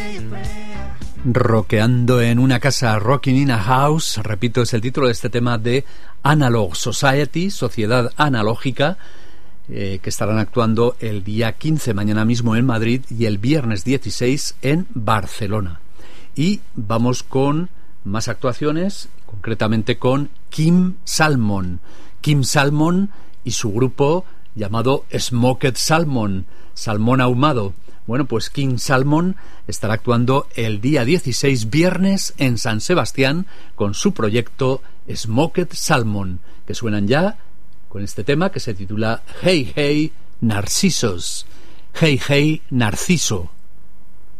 Rockeando en una casa, Rocking in a House, repito, es el título de este tema de Analog Society, Sociedad Analógica, que estarán actuando el día 15, mañana mismo en Madrid, y el viernes 16 en Barcelona. Y vamos con más actuaciones, concretamente con Kim Salmon. Kim Salmon y su grupo llamado Smoked Salmon, salmón ahumado. Bueno, pues Kim Salmon estará actuando el día 16, viernes, en San Sebastián, con su proyecto Smoked Salmon, que suenan ya con este tema que se titula Hey Hey Narcisos. Hey Hey Narciso.